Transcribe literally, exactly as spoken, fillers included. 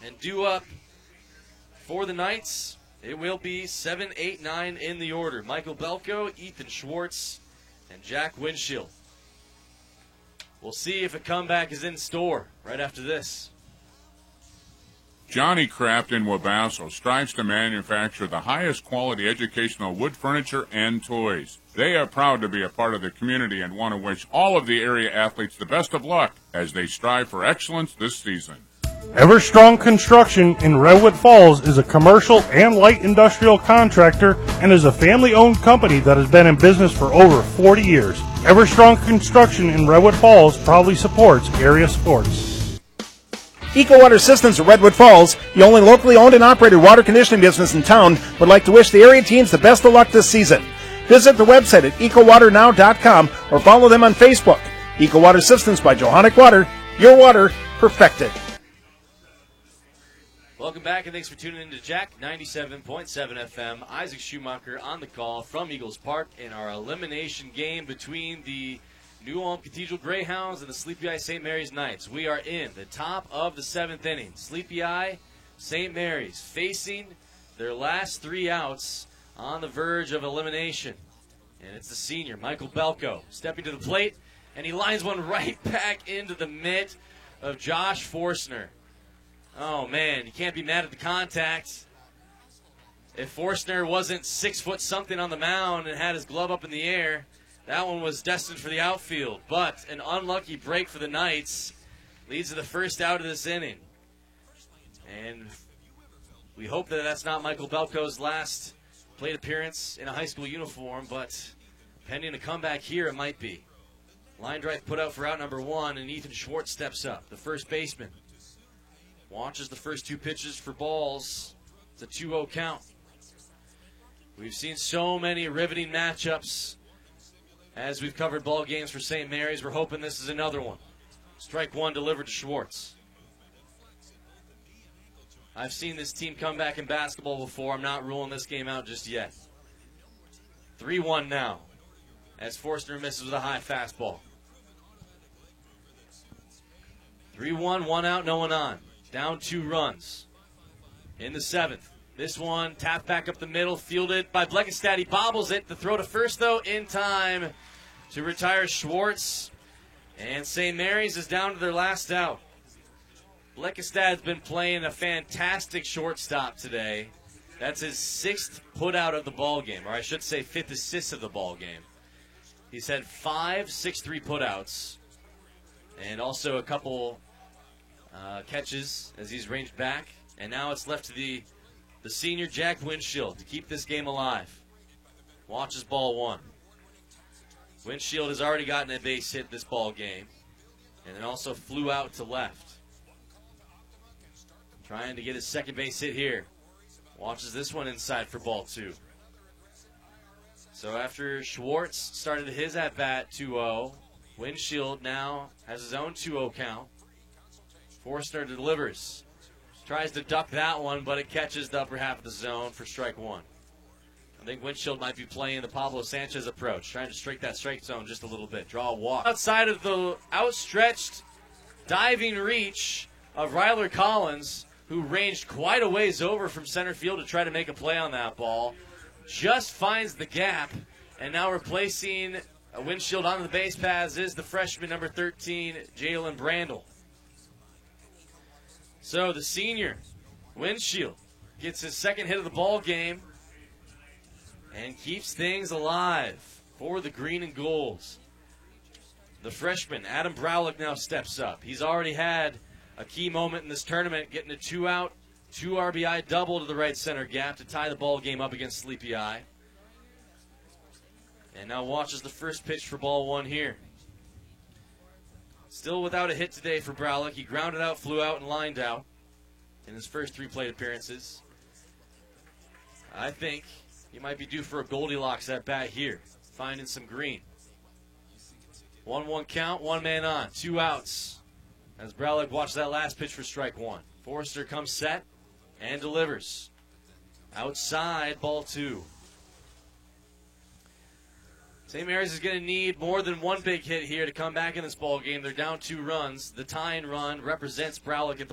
And due up for the Knights, it will be seven, eight, nine in the order. Michael Belko, Ethan Schwartz, and Jack Windshield. We'll see if a comeback is in store right after this. Johnny Craft in Wabasso strives to manufacture the highest quality educational wood furniture and toys. They are proud to be a part of the community and want to wish all of the area athletes the best of luck as they strive for excellence this season. Everstrong Construction in Redwood Falls is a commercial and light industrial contractor and is a family-owned company that has been in business for over forty years. Everstrong Construction in Redwood Falls proudly supports area sports. Eco Water Systems of Redwood Falls, the only locally owned and operated water conditioning business in town, would like to wish the area teams the best of luck this season. Visit the website at eco water now dot com or follow them on Facebook. Eco Water Systems by Johanic Water, your water perfected. Welcome back, and thanks for tuning in to Jack ninety-seven point seven F M. Isaac Schumacher on the call from Eagles Park in our elimination game between the New Ulm Cathedral Greyhounds and the Sleepy Eye Saint Mary's Knights. We are in the top of the seventh inning. Sleepy Eye, Saint Mary's facing their last three outs on the verge of elimination. And it's the senior, Michael Belko, stepping to the plate, and he lines one right back into the mitt of Josh Forstner. Oh, man, you can't be mad at the contact. If Forstner wasn't six foot something on the mound and had his glove up in the air, that one was destined for the outfield. But an unlucky break for the Knights leads to the first out of this inning. And we hope that that's not Michael Belko's last plate appearance in a high school uniform, but pending a comeback here, it might be. Line drive put out for out number one, and Ethan Schwartz steps up, the first baseman. Watches the first two pitches for balls. It's a two oh count. We've seen so many riveting matchups as we've covered ball games for Saint Mary's. We're hoping this is another one. Strike one delivered to Schwartz. I've seen this team come back in basketball before. I'm not ruling this game out just yet. three one now as Forstner misses with a high fastball. three one, one out, no one on. Down two runs in the seventh. This one tapped back up the middle, fielded by Bleckestad. He bobbles it. The throw to first, though, in time to retire Schwartz. And Saint Mary's is down to their last out. Bleckestad's been playing a fantastic shortstop today. That's his sixth putout of the ball game, or I should say fifth assist of the ball game. He's had five six three putouts and also a couple uh, catches as he's ranged back. And now it's left to the, the senior Jack Windshield to keep this game alive. Watches ball one. Windshield has already gotten a base hit this ball game and then also flew out to left. Trying to get his second base hit here. Watches this one inside for ball two. So after Schwartz started his at-bat two oh, Windshield now has his own two oh count. Forstner delivers. Tries to duck that one, but it catches the upper half of the zone for strike one. I think Windshield might be playing the Pablo Sanchez approach, trying to strike that strike zone just a little bit. Draw a walk. Outside of the outstretched diving reach of Ryler Collins, who ranged quite a ways over from center field to try to make a play on that ball, just finds the gap, and now replacing a Windshield onto the base paths is the freshman number thirteen, Jalen Brandel. So the senior, Windshield, gets his second hit of the ball game and keeps things alive for the green and golds. The freshman, Adam Browlick, now steps up. He's already had a key moment in this tournament, getting a two-out, two R B I double to the right center gap to tie the ball game up against Sleepy Eye. And now watches the first pitch for ball one here. Still without a hit today for Browlick. He grounded out, flew out, and lined out in his first three plate appearances. I think he might be due for a Goldilocks at bat here, finding some green. one one count, one man on, two outs. As Browlick watched that last pitch for strike one. Forster comes set and delivers. Outside, ball two. Saint Mary's is going to need more than one big hit here to come back in this ball game. They're down two runs. The tying run represents Browlick at the